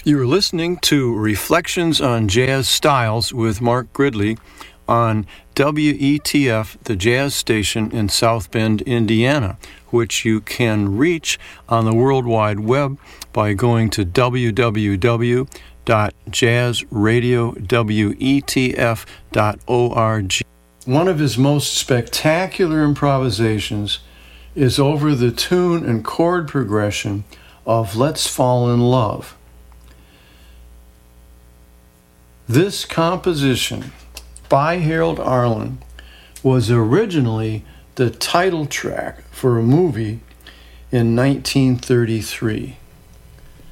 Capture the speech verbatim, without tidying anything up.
You're listening to Reflections on Jazz Styles with Mark Gridley on W E T F, the jazz station in South Bend, Indiana, which you can reach on the World Wide Web by going to w w w dot jazz radio wetf dot org. One of his most spectacular improvisations is over the tune and chord progression of Let's Fall in Love. This composition by Harold Arlen was originally the title track for a movie in nineteen thirty-three.